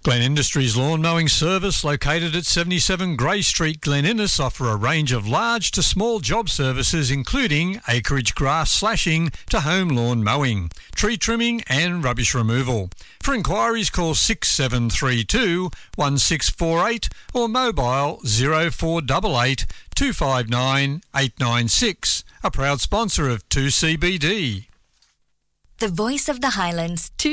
Glen Industries Lawn Mowing Service, located at 77 Grey Street, Glen Innes, offer a range of large to small job services including acreage grass slashing to home lawn mowing, tree trimming and rubbish removal. For inquiries, call 6732 1648 or mobile 0488 259 896. A proud sponsor of 2CBD. The Voice of the Highlands,